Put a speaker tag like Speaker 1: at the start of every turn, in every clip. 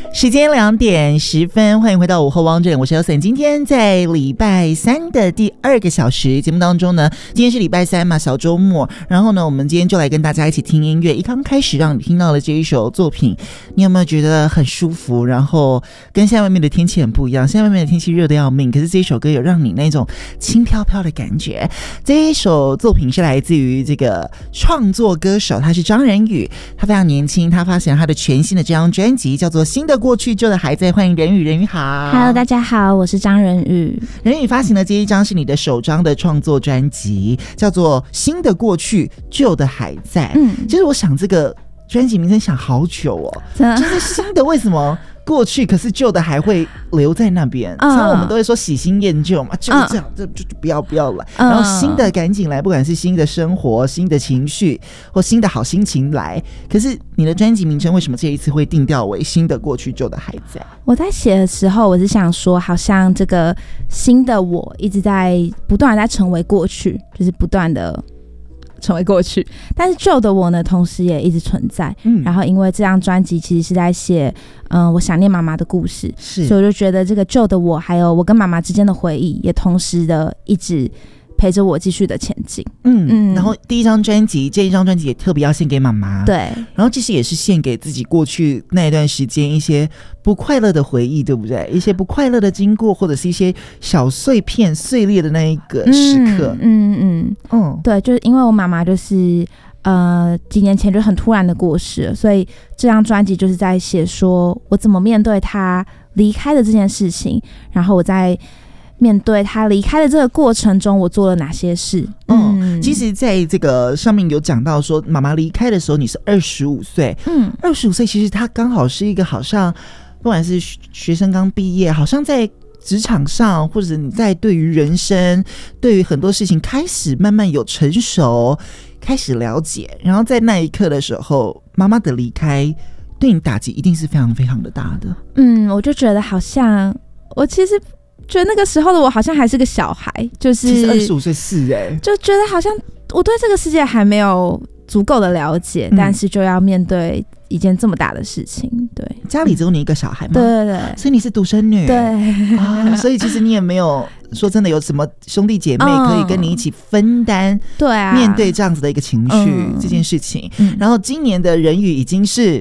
Speaker 1: 时间2:10，欢迎回到午后汪镇，我是 Elson。今天在礼拜三的第2个小时节目当中呢，今天是礼拜三嘛，小周末。然后呢，我们今天就来跟大家一起听音乐。一刚开始让你听到了这一首作品，你有没有觉得很舒服？然后跟现在外面的天气很不一样，现在外面的天气热得要命，可是这一首歌有让你那种轻飘飘的感觉。这一首作品是来自于这个创作歌手，他是张仁宇，他非常年轻，他发行了他的全新的这张专辑，叫做《新的过去旧的还在》。欢迎仁宇，仁宇好。
Speaker 2: Hello， 大家好，我是张仁宇。
Speaker 1: 仁宇发行的这一张是你的首张的创作专辑，叫做《新的过去旧的还在》。其实我想这个专辑名称想好久哦，就是新的为什么过去，可是旧的还会留在那边。常常我们都会说喜新厌旧嘛，就是这样，就不要来。然后新的赶紧来，不管是新的生活、新的情绪或新的好心情来。可是你的专辑名称为什么这一次会定调为新的过去旧的还在？
Speaker 2: 我在写的时候，我是想说，好像这个新的我一直在不断的在成为过去，就是不断的成为过去，但是旧的我呢，同时也一直存在。然后因为这张专辑其实是在写，我想念妈妈的故事，所以我就觉得这个旧的我，还有我跟妈妈之间的回忆，也同时的一直陪着我继续的前进。
Speaker 1: 然后这一张专辑也特别要献给妈妈，
Speaker 2: 对，
Speaker 1: 然后其实也是献给自己过去那一段时间一些不快乐的回忆，对不对？一些不快乐的经过，或者是一些小碎片碎裂的那一个时刻。
Speaker 2: 对，就是因为我妈妈就是几年前就很突然的过世了，所以这张专辑就是在写说我怎么面对她离开的这件事情，然后我在面对他离开的这个过程中，我做了哪些事？
Speaker 1: 其实在这个上面有讲到说，妈妈离开的时候你是25岁，25岁其实他刚好是一个好像不管是学生刚毕业，好像在职场上，或者你在对于人生、对于很多事情开始慢慢有成熟，开始了解，然后在那一刻的时候，妈妈的离开对你打击一定是非常非常的大的。
Speaker 2: 我就觉得好像我其实觉得那个时候的我好像还是个小孩，就是
Speaker 1: 其实25岁是就
Speaker 2: 觉得好像我对这个世界还没有足够的了解，但是就要面对一件这么大的事情。对，
Speaker 1: 家里只有你一个小孩吗？
Speaker 2: 对，
Speaker 1: 所以你是独生女。
Speaker 2: 对
Speaker 1: 所以其实你也没有说真的有什么兄弟姐妹可以跟你一起分担，
Speaker 2: 对啊，
Speaker 1: 面对这样子的一个情绪这件事情。然后今年的仁宇已经是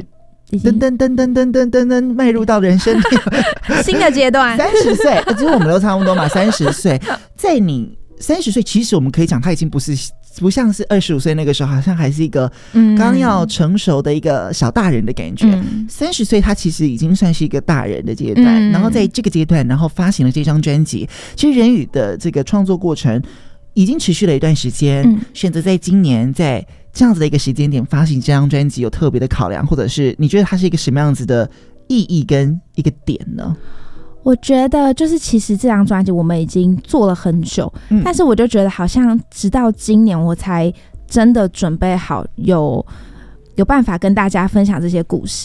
Speaker 1: 噔迈入到人生
Speaker 2: 新的阶段
Speaker 1: ，30岁，其实我们都差不多嘛，30岁，在你30岁，其实我们可以讲，他已经不像是25岁那个时候，好像还是一个刚要成熟的一个小大人的感觉。30岁，他其实已经算是一个大人的阶段。然后在这个阶段，然后发行了这张专辑。其实仁宇的这个创作过程已经持续了一段时间，选择在今年在这样子的一个时间点发行这张专辑，有特别的考量，或者是你觉得它是一个什么样子的意义跟一个点呢？
Speaker 2: 我觉得就是其实这张专辑我们已经做了很久，但是我就觉得好像直到今年我才真的准备好有办法跟大家分享这些故事。